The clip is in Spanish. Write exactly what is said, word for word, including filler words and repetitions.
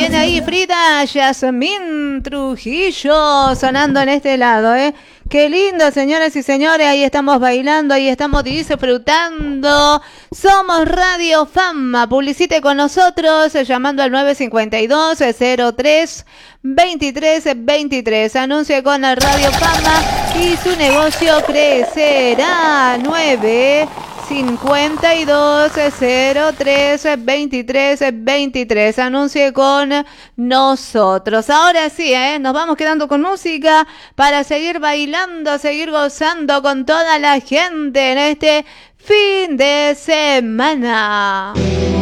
viene ahí Frida Yasmín Trujillo sonando en este lado, ¿eh? Qué lindo, señoras y señores, ahí estamos bailando, ahí estamos disfrutando. Somos Radio Fama, publicite con nosotros llamando al nueve cinco dos, cero tres, veintitrés veintitrés. Anuncie con la Radio Fama y su negocio crecerá. nueve cinco dos, cero tres, veintitrés veintitrés. Anuncie con nosotros. Ahora sí, ¿eh? Nos vamos quedando con música para seguir bailando, seguir gozando con toda la gente en este fin de semana.